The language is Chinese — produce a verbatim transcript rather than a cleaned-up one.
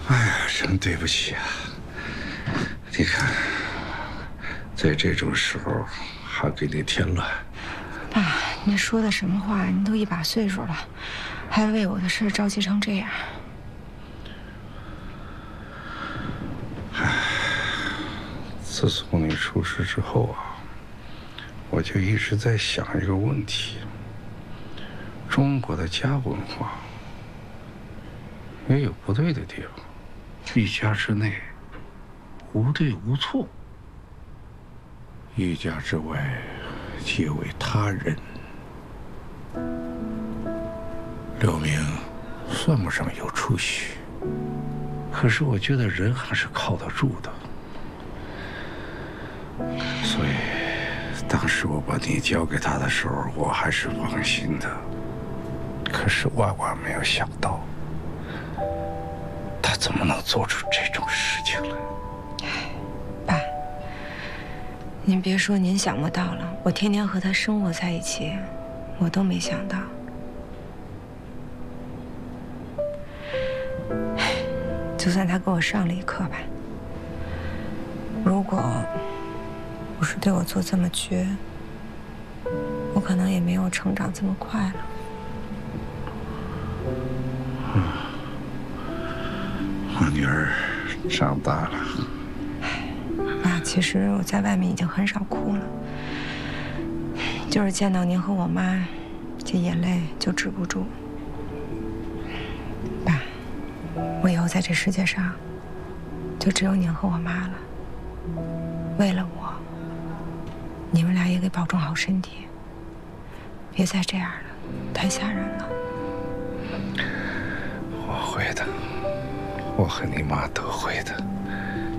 哎呀，真对不起啊！你看，在这种时候还给你添乱。 爸，你说的什么话？你都一把岁数了，还为我的事着急成这样。 唉，自从你出事之后啊，我就一直在想一个问题：中国的家文化也有不对的地方，一家之内无对无错，一家之外皆为他人。刘明算不上有出息，可是我觉得人还是靠得住的，所以当时我把你交给他的时候，我还是放心的。可是万万没有想到，他怎么能做出这种事情来？ 爸，您别说您想不到了，我天天和他生活在一起，我都没想到。就算他给我上了一课吧，如果不是对我做这么绝，我可能也没有成长这么快了。 嗯，我女儿长大了。 爸，其实我在外面已经很少哭了，就是见到您和我妈，这眼泪就止不住。爸，我以后在这世界上，就只有您和我妈了。为了我，你们俩也给保重好身体，别再这样了，太吓人了。 我会的，我和你妈都会的。